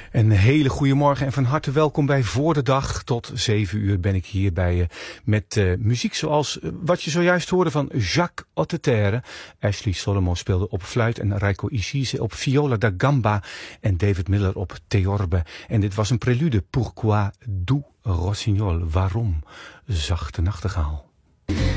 Een hele goede morgen en van harte welkom bij Voor de Dag. Tot 7 uur ben ik hier bij je met muziek zoals wat je zojuist hoorde van Jacques Otteterre. Ashley Solomon speelde op fluit en Reiko Ishii op viola da gamba en David Miller op theorbe. En dit was een prelude, Pourquoi doux rossignol, waarom zachte nachtegaal.